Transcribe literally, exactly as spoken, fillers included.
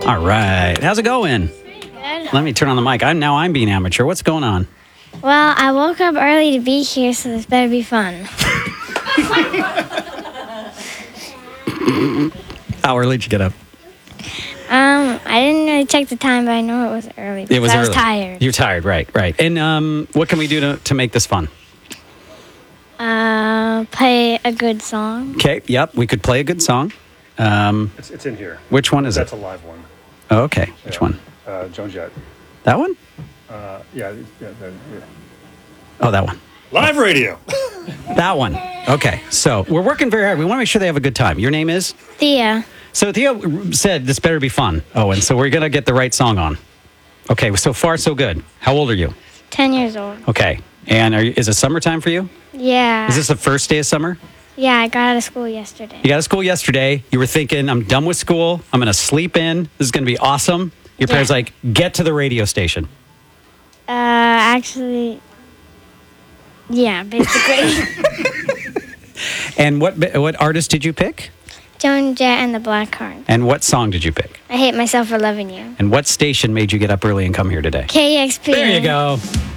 All right. How's it going? Good. Let me turn on the mic. I'm now I'm being amateur. What's going on? Well, I woke up early to be here, so this better be fun. How early did you get up? Um, I didn't really check the time, but I know it was early. It was because I early. was tired. You're tired, right? Right. And um, what can we do to, to make this fun? Uh, play a good song. Okay. Yep. We could play a good song. Um, It's, it's in here. which one is That's it? a live one. Oh, okay. Which Yeah. one? Uh, Joan Jett. That one? Uh, yeah, yeah, the- yeah. Oh, that one. Live radio. That one. Okay. So we're working very hard. We want to make sure they have a good time. Your name is? Thea. So Theo said this better be fun. Oh, and so we're going to get the right song on. Okay. So far, so good. How old are you? Ten years old. Okay. And are you, is it summertime for you? Yeah. Is this the first day of summer? Yeah, I got out of school yesterday. You got to school yesterday. You were thinking, I'm done with school. I'm going to sleep in. This is going to be awesome. Your parents Yeah. like, get to the radio station. Uh, actually, yeah, basically. And what what artist did you pick? Joan Jett and the Black Heart. And what song did you pick? I hate myself for loving you. And what station made you get up early and come here today? K X P. There you go.